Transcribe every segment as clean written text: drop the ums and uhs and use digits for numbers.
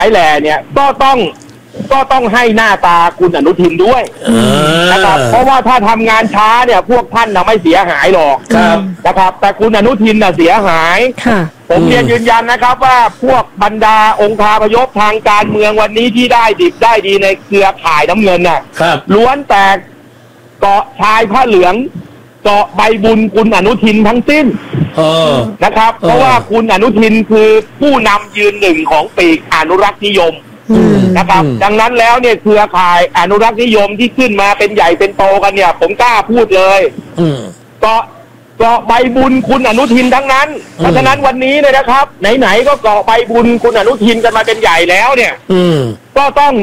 ไอ้แหล่เนี่ยก็ต้องให้หน้าตาคุณอนุทินด้วยนะครับเพราะว่าถ้าทำงานช้าเนี่ยพวกท่านน่ะไม่เสียหายหรอกนะครับแต่คุณอนุทินน่ะเสียหายผมเรียนยืนยันนะครับว่าพวกบรรดาองคาพยพทางการเมืองวันนี้ที่ได้ดิบได้ดีในเครือข่ายน้ำเงินน่ะล้วนแต่เกาะชายผ้าเหลืองเกาะใบบุญคุณอนุทินทั้งสิ้นนะครับเพราะว่าคุณอนุทินคือผู้นำยืนหนึ่งของปีกอนุรักษ์นิยมนะครับดังนั้นแล้วเนี่ยเครือข่ายอนุรักษ์นิยมที่ขึ้นมาเป็นใหญ่เป็นโตกันเนี่ยผมกล้าพูดเลยเกาะใบบุญคุณอนุทินทั้งนั้นเพราะฉะนั้นวันนี้เนี่ยนะครับไหนๆก็เกาะใบบุญคุณอนุทินกันมาเป็นใหญ่แล้วเนี่ยก็ต้อง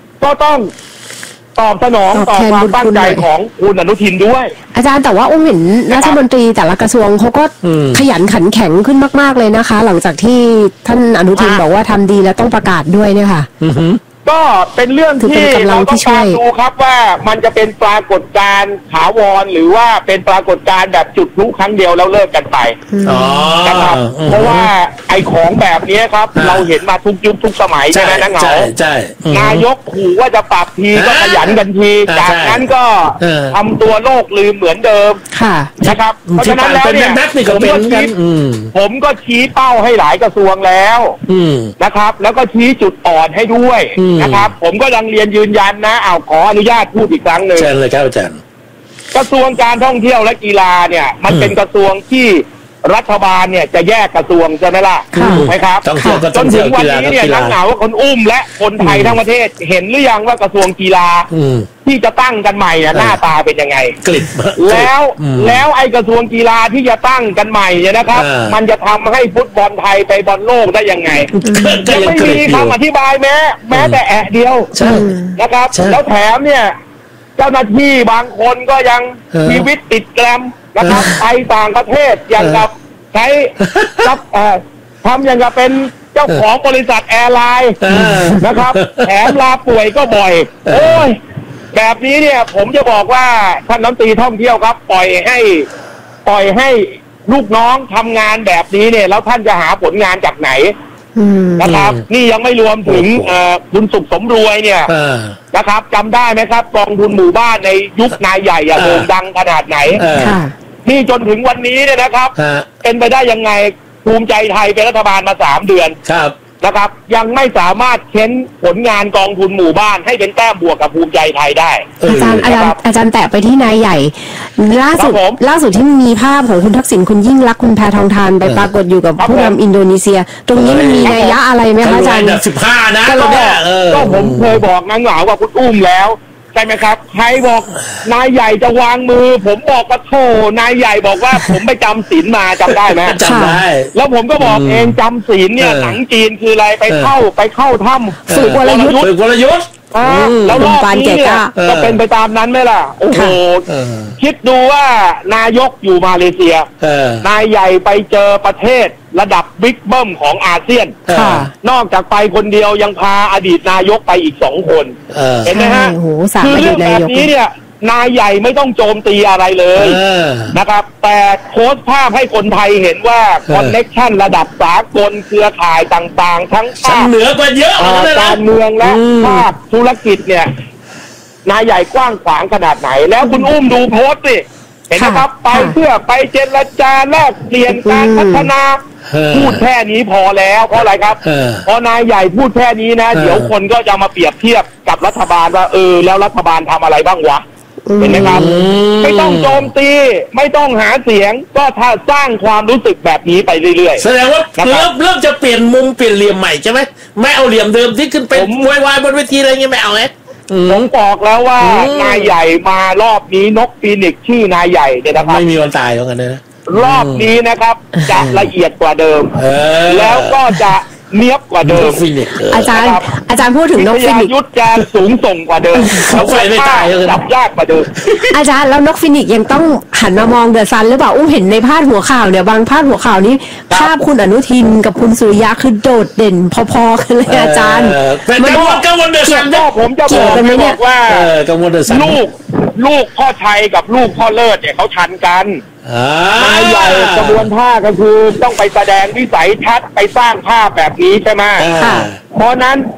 ตอบสนองต่อความตั้งใจของคุณอนุทินด้วยอาจารย์แต่ว่าเห็นรัฐมนตรีแต่ละกระทรวงเขาก็ขยันขันแข็งขึ้นมากๆเลยนะคะหลังจากที่ท่านอนุทินบอกว่าทำดีแล้วต้องประกาศด้วยเนี่ยค่ะก็เป็นเรื่องที่เราต้องการดูครับว่ามันจะเป็นปรากฏการณ์ถาวรหรือว่าเป็นปรากฏการณ์แบบจุดพลุครั้งเดียวแล้วเลิกกันไปนะครับเพราะว่าไอ้ของแบบนี้ครับเราเห็นมาทุกยุคทุกสมัยใช่ไหมนะเหงานายกขู่ว่าจะปรับทีก็ขยันกันทีจากนั้นก็ทำตัวโลกลืมเหมือนเดิมนะครับเพราะฉะนั้นแล้วเนี่ยผมก็ชี้เป้าให้หลายกระทรวงแล้วนะครับแล้วก็ชี้จุดอ่อนให้ด้วยนะครับผมก็ยังเรียนยืนยันนะขออนุญาตพูดอีกครั้งหนึ่งเชิญเลยครับอาจารย์กระทรวงการท่องเที่ยวและกีฬาเนี่ยมันเป็นกระทรวงที่รัฐบาลเนี่ยจะแยกกระทรวงใช่ไหมล่ะถูกไหมครับจนถึงวันนี้เนี่ยนักหนาว่าคนอุ้มและคนไทยทั้งประเทศเห็นหรือยังว่ากระทรวงกีฬาที่จะตั้งกันใหม่หน้าตาเป็นยังไงแล้วไอ้กระทรวงกีฬาที่จะตั้งกันใหม่เนี่ยนะครับมันจะทำให้ฟุตบอลไทยไปบอลโลกได้ยังไงจะไม่มีคำอธิบายแม้แต่แอะเดียวนะครับแล้วแถมเนี่ยเจ้าหน้าที่บางคนก็ยังชีวิตติดแกรมนะครับไปต่างประเทศอย่างกับใช้ทำอย่างกับเป็นเจ้าของบริษัทแอร์ไลน์นะครับแถมลาป่วยก็บ่อยโอ้ยแบบนี้เนี่ยผมจะบอกว่าท่านรัฐมนตรีท่องเที่ยวครับปล่อยให้ลูกน้องทำงานแบบนี้เนี่ยแล้วท่านจะหาผลงานจากไหนนะครับนี่ยังไม่รวมถึงคุณสุขสมรวยเนี่ยนะครับจำได้ไหมครับกองทุนหมู่บ้านในยุคนายใหญ่โด่งดังขนาดไหนนี่จนถึงวันนี้เนี่ยนะครับเป็นไปได้ยังไงภูมิใจไทยเป็นรัฐบาลมา3 เดือนนะครับยังไม่สามารถเค้นผลงานกองทุนหมู่บ้านให้เป็นแต้มบวกกับภูมิใจไทยได้อาจารย์แตะไปที่นายใหญ่ล่าสุดที่มีภาพของคุณทักษิณคุณยิ่งลักษณ์คุณแพทองธารไปปรากฏอยู่กับผู้นำอินโดนีเซียตรงนี้มันมีนัยยะอะไรไหมคะอาจารย์ 15นะก็ผมเคยบอกนางเหงาว่าคุณอุ้มแล้วใช่ไหมครับใครบอกนายใหญ่จะวางมือผมบอกว่าโธ่นายใหญ่บอกว่าผมไปจำศีลมาจำได้ไหมจำได้แล้วผมก็บอกเองจำศีลเนี่ยหนังจีนคืออะไรไปเข้าถ้ำฝึกวรยุทธ์แล้วรอบนี้เนี่ยก็เป็นไปตามนั้นไหมล่ะโอ้โหคิดดูว่านายกอยู่มาเลเซียนายใหญ่ไปเจอประเทศระดับบิ๊กเบิ้มของอาเซียนนอกจากไปคนเดียวยังพาอดีตนายกไปอีก2 คนเห็นไหมฮะคือเรื่องแบบนี้เนี่ยนายใหญ่ไม่ต้องโจมตีอะไรเลยนะครับแต่โพสต์ภาพให้คนไทยเห็นว่าคอนเนคชั่นระดับสากลเครือข่ายต่างๆทั้งภาคเหนือกว่าเยอะการเมืองและภาคธุรกิจเนี่ยนายใหญ่กว้างขวางขนาดไหนแล้วคุณอุ้มดูโพสต์สิเห็นไหมครับไปเพื่อไปเจรจาแลกเปลี่ยนการพัฒนาพูดแค่นี้พอแล้วเพราะอะไรครับพอนายใหญ่พูดแค่นี้นะเดี๋ยวคนก็จะมาเปรียบเทียบกับรัฐบาลว่าแล้วรัฐบาลทำอะไรบ้างวะเห็นไหมครับไม่ต้องโจมตีไม่ต้องหาเสียงก็ถ้าสร้างความรู้สึกแบบนี้ไปเรื่อยๆแสดงว่าเริ่มจะเปลี่ยนมุมเปลี่ยนเหลี่ยมใหม่ใช่ไหมไม่เอาเหลี่ยมเดิมที่ขึ้นไปวายบนเวทีอะไรเงี้ยไม่เอาผมบอกแล้วว่านายใหญ่มารอบนี้นกฟีนิกซ์ชื่อนายใหญ่เนี่ยนะครับไม่มีวันตายแล้วกันนะรอบนี้นะครับจะละเอียดกว่าเดิมแล้วก็จะเนียบกว่าเดิมอาจารย์พูดถึงนกฟินิกซ์ยุทธจะสูงส่งกว่าเดิมเขาไม่ตายจับยากกว่าเดิมอาจารย์แล้วนกฟินิกซ์ยังต้องหันมามองเดอะซันหรือเปล่าเห็นในพาดหัวข่าวเนี่ยบางพาดหัวข่าวนี้ภาพคุณอนุทินกับคุณสุริยะคือโดดเด่นพอๆกันเลยอาจารย์มันกังวลเดอะซันผมจะบอกว่าลูกพ่อชัยกับลูกพ่อเลิศเนี่ยเขาชันกันนายใหญ่กระบวนท่าก็คือต้องไปแสดงวิสัยทัศน์ไปสร้างภาพแบบนี้ใช่ไหมเพราะนั้น